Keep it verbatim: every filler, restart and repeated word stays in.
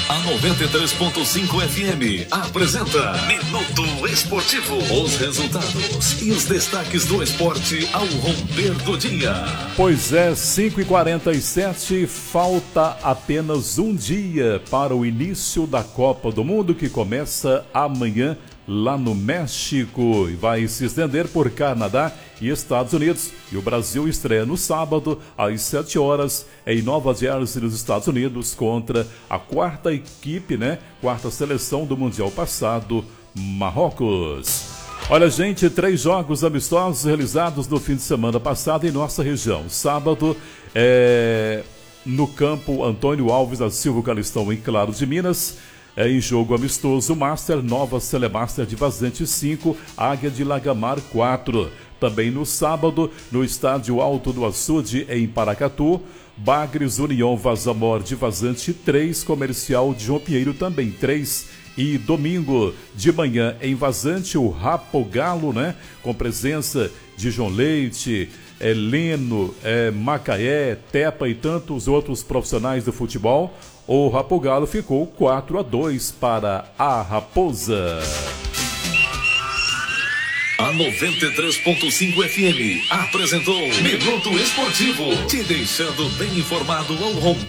A noventa e três ponto cinco F M apresenta Minuto Esportivo. Os resultados e os destaques do esporte ao romper do dia. Pois é, cinco e quarenta e sete, falta apenas um dia para o início da Copa do Mundo, que começa amanhã lá no México e vai se estender por Canadá e Estados Unidos. E o Brasil estreia no sábado, às sete horas, em Nova Jersey, nos Estados Unidos, contra a quarta equipe, né? Quarta seleção do Mundial passado, Marrocos. Olha, gente, três jogos amistosos realizados no fim de semana passado em nossa região. Sábado, é, no campo Antônio Alves da Silva Calistão, em Claros de Minas. É, em jogo amistoso, Master Nova Celemaster de Vazante cinco, Águia de Lagamar quatro. Também no sábado, no estádio Alto do Açude, em Paracatu, Bagres União Vazamor de Vazante três, Comercial de João Pinheiro também três. E domingo de manhã em Vazante, o Rapogalo, né? Com presença de João Leite, Heleno, é, Macaé, Tepa e tantos outros profissionais do futebol. O Rapogalo ficou quatro a dois para a Raposa. A noventa e três ponto cinco F M apresentou Minuto Esportivo, te deixando bem informado ao romper.